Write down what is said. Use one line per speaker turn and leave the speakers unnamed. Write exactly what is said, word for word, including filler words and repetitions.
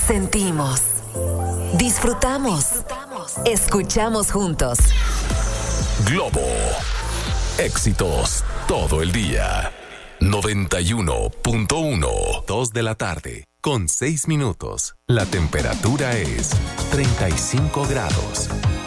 Sentimos, disfrutamos, escuchamos juntos.
Globo, éxitos todo el día. noventa y uno punto uno. Dos de la tarde, con seis minutos. La temperatura es treinta y cinco grados.